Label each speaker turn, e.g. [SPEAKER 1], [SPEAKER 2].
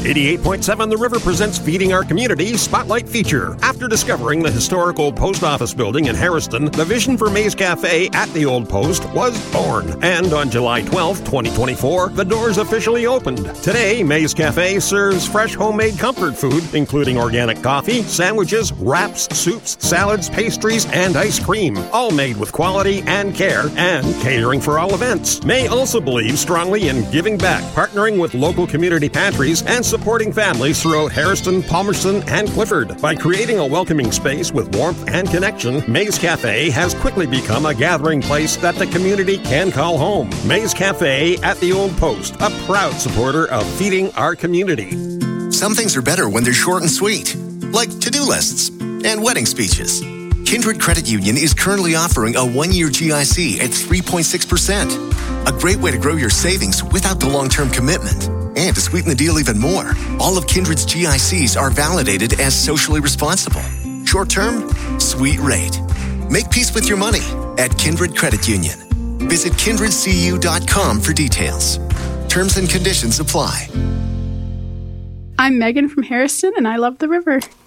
[SPEAKER 1] 88.7 The River presents Feeding Our Community Spotlight Feature. After discovering the historic old post office building in Harriston, the vision for Maze Cafe at the Old Post was born. And on July 12, 2024, the doors officially opened. Today, Maze Cafe serves fresh homemade comfort food, including organic coffee, sandwiches, wraps, soups, salads, pastries, and ice cream. All made with quality and care, and catering for all events. May also believes strongly in giving back, partnering with local community pantries, and supporting families throughout Harriston, Palmerston, and Clifford. By creating a welcoming space with warmth and connection, Maze Cafe has quickly become a gathering place that the community can call home. Maze Cafe at the Old Post, a proud supporter of feeding our community.
[SPEAKER 2] Some things are better when they're short and sweet, like to-do lists and wedding speeches. Kindred Credit Union is currently offering a one-year GIC at 3.6%. A great way to grow your savings without the long-term commitment. And to sweeten the deal even more, all of Kindred's GICs are validated as socially responsible. Short-term, sweet rate. Make peace with your money at Kindred Credit Union. Visit kindredcu.com for details. Terms and conditions apply.
[SPEAKER 3] I'm Megan from Harriston, and I love the river.